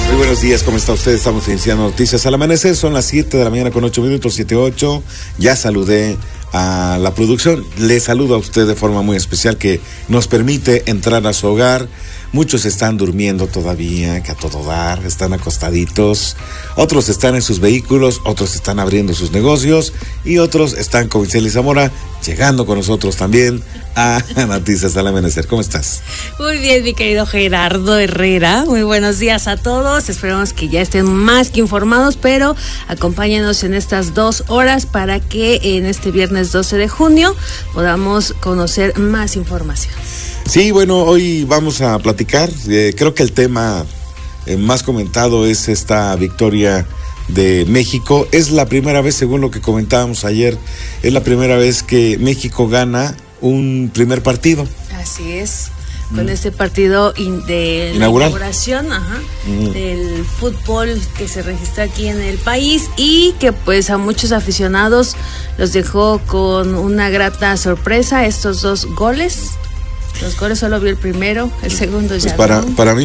Muy buenos días, ¿cómo está usted? Estamos iniciando Noticias al Amanecer, son las 7 de la mañana con 8 minutos, 7:08. Ya saludé a la producción, le saludo a usted de forma muy especial que nos permite entrar a su hogar. Muchos están durmiendo todavía, que a todo dar, están acostaditos, otros están en sus vehículos, otros están abriendo sus negocios y otros están con Iseli Zamora, llegando con nosotros también a Noticias al Amanecer. ¿Cómo estás? Muy bien, mi querido Gerardo Herrera. Muy buenos días a todos. Esperamos que ya estén más que informados, pero acompáñenos en estas 2 horas para que en este viernes 12 de junio podamos conocer más información. Sí, bueno, hoy vamos a platicar. Creo que el tema más comentado es esta victoria de México. Es la primera vez, según lo que comentábamos ayer, es la primera vez que México gana un primer partido. Así es, con este partido de inaugural. La inauguración del fútbol que se registra aquí en el país y que pues a muchos aficionados los dejó con una grata sorpresa estos 2 goles. Los goles solo vio el primero, el segundo ya pues para mí